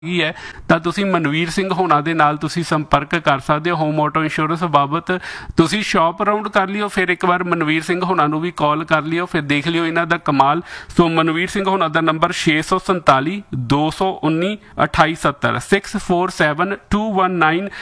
ਹੈ ਤਾਂ ਤੁਸੀਂ ਮਨਵੀਰ ਸਿੰਘ ਹੋਣਾ ਦੇ ਨਾਲ ਤੁਸੀਂ ਸੰਪਰਕ ਕਰ ਸਕਦੇ ਹੋ। ਹੋਮ ਆਟੋ ਇੰਸ਼ੋਰੈਂਸ ਬਾਬਤ ਤੁਸੀਂ ਸ਼ਾਪ ਰਾਊਂਡ ਕਰ ਲਿਓ, ਫਿਰ ਇੱਕ ਵਾਰ ਮਨਵੀਰ ਸਿੰਘ ਹੋਣਾ ਨੂੰ ਵੀ ਕਾਲ ਕਰ ਲਿਓ, ਫਿਰ ਦੇਖ ਲਿਓ ਇਹਨਾਂ ਦਾ ਕਮਾਲ। ਸੋ ਮਨਵੀਰ ਸਿੰਘ ਹੋਣਾ ਦਾ ਨੰਬਰ 647 219 2870 647 219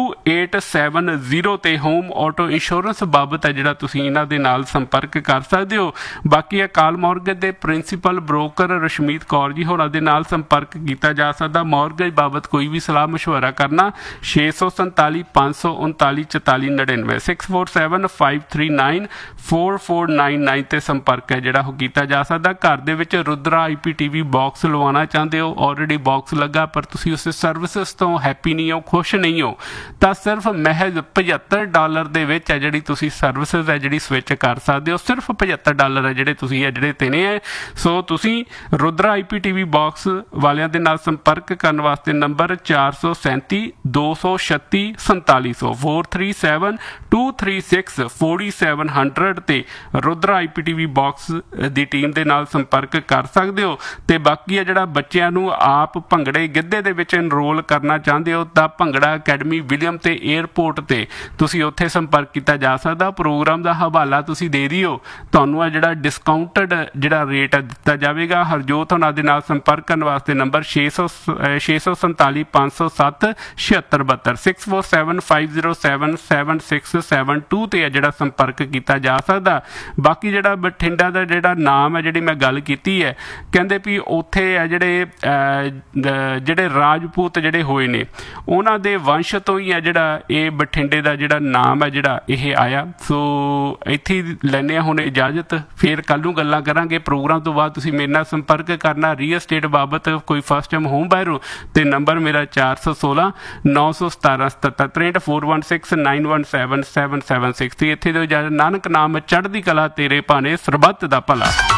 2870 ਤੇ ਹੋਮ ਆਟੋ ਇੰਸ਼ੋਰੈਂਸ ਬਾਬਤ ਹੈ ਜਿਹੜਾ ਤੁਸੀਂ ਇਹਨਾਂ ਦੇ ਨਾਲ ਸੰਪਰਕ ਕਰ ਸਕਦੇ ਹੋ। ਬਾਕੀ ਅਕਾਲ ਮੌਰਗੇਜ ਦੇ ਪ੍ਰਿੰਸੀਪਲ ਬ੍ਰੋਕਰ ਰਸ਼ਮੀਤ ਕੌਰ ਜੀ ਹੋਰਾਂ ਦੇ ਨਾਲ ਸੰਪਰਕ ਕੀਤਾ ਜਾ ਸਕਦਾ। ਮੌਰਗੇਜ ਬਾਬਤ ਕੋਈ ਵੀ ਸਲਾਹ ਮਸ਼ਵਰਾ ਕਰਨਾ 647 539 4499 647 539 4499 ਤੇ ਸੰਪਰਕ ਹੈ ਜਿਹੜਾ ਉਹ ਕੀਤਾ ਜਾ ਸਕਦਾ। ਘਰ ਦੇ ਵਿੱਚ ਰੁਦਰਾ IPTV ਬਾਕਸ ਲਵਾਉਣਾ ਚਾਹੁੰਦੇ ਹੋ, ਆਲਰੇਡੀ ਬਾਕਸ ਲੱਗਾ ਪਰ ਤੁਸੀਂ ਉਸ ਸਰਵਿਸਿਜ਼ ਤੋਂ ਹੈਪੀ ਨਹੀਂ ਹੋ, ਖੁਸ਼ ਨਹੀਂ ਹੋ, ਤਾਂ ਸਿਰਫ ਮਹਿਜ਼ $75 ਦੇ ਵਿੱਚ ਹੈ ਜਿਹੜੀ ਤੁਸੀਂ ਸਰਵਿਸਿਜ਼ ਹੈ ਜਿਹੜੀ ਸਵਿਚ ਕਰ ਸਕਦੇ ਹੋ। ਸਿਰਫ $75 ਹੈ ਜਿਹੜੇ ਤੁਸੀਂ ਹੈ ਜਿਹੜੇ ਦੇਣੇ ਹੈ। ਸੋ ਤੁਸੀਂ ਰੁਦਰਾ IPTV ਬਾਕਸ ਵਾਲਿਆਂ ਦੇ ਨਾਲ ਸੰਪਰਕ ਕਰਨ ਵਾਸਤੇ ਨੰਬਰ 437 236 4700 437 236 4700 ਤੇ ਰੁਦਰਾ IPTV ਬਾਕਸ ਦੀ ਟੀਮ ਦੇ ਨਾਲ ਸੰਪਰਕ ਕਰ ਸਕਦੇ ਹੋ। ਤੇ ਬਾਕੀ ਹੈ ਜਿਹੜਾ ਬੱਚਿਆਂ ਨੂੰ ਆਪ ਭੰਗੜੇ ਗਿੱਧੇ ਦੇ ਵਿੱਚ ਇਨਰੋਲ ਕਰਨਾ ਚਾਹੁੰਦੇ ਹੋ ਤਾਂ ਭੰਗੜਾ ਅਕੈਡਮੀ ਵਿਲੀਅਮ ਤੇ 에ਅਰਪੋਰਟ ਤੇ ਤੁਸੀਂ ਉੱਥੇ ਸੰਪਰਕ ਕੀਤਾ ਜਾ ਸਕਦਾ। ਪ੍ਰੋਗਰਾਮ ਦਾ ਹਵਾਲਾ ਤੁਸੀਂ ਦੇ ਦਿਓ, ਤੁਹਾਨੂੰ ਆ ਜਿਹੜਾ ਡਿਸਕਾਊਂਟਡ ਜਿਹੜਾ ਰੇਟ ਹੈ ਦਿੱਤਾ ਜਾਵੇਗਾ। ਹਰਜੋਤ ਉਹਨਾਂ ਦੇ ਨਾਲ ਸੰਪਰਕ ਕਰਨ ਵਾਸਤੇ ਨੰਬਰ 647 507 7672 647 507 7672 ਤੇ ਹੈ ਜਿਹੜਾ ਸੰਪਰਕ ਕੀਤਾ ਜਾ ਸਕਦਾ। ਬਾਕੀ ਜਿਹੜਾ ਬਠਿੰਡਾ ਦਾ ਜਿਹੜਾ ਨਾਮ ਹੈ ਜਿਹੜੀ ਮੈਂ ਗੱਲ ਕੀਤੀ ਹੈ, ਕਹਿੰਦੇ ਵੀ ਉੱਥੇ ਹੈ ਜਿਹੜੇ ਰਾਜਪੂਤ ਜਿਹੜੇ ਹੋਏ ਨੇ ਉਹਨਾਂ ਦੇ ਵੰਸ਼ ਤੋਂ ਹੀ ਹੈ ਜਿਹੜਾ ਇਹ ਬਠਿੰਡੇ ਦਾ ਜਿਹੜਾ ਨਾਮ ਹੈ ਜਿਹੜਾ ਇਹ ਆਇਆ। ਸੋ ਇੱਥੇ ਲੈਂਦੇ ਹਾਂ ਹੁਣ ਇਜਾਜ਼ਤ, ਫਿਰ ਕੱਲ੍ਹ ਨੂੰ ਗੱਲਾਂ ਕਰਾਂਗੇ। ਪ੍ਰੋਗਰਾਮ ਤੋਂ ਬਾਅਦ ਤੁਸੀਂ ਮੇਰੇ ਨਾਲ ਸੰਪਰਕ ਕਰਨਾ ਰੀਅਲ estate ਬਾਬਤ, ਕੋਈ ਫਸਟ ਟਾਈਮ ਹੋਮ ਬਾਇਰ ਹੋ ਤੇ ਨੰਬਰ ਮੇਰਾ 416 917 77 416 917 776। ਇੱਥੇ ਤੋਂ ਇਜਾਜ਼ਤ। ਨਾਨਕ ਨਾਮ ਚੜ੍ਹਦੀ ਕਲਾ ਤੇਰੇ ਭਾਣੇ ਸਰਬੱਤ ਦਾ ਭਲਾ।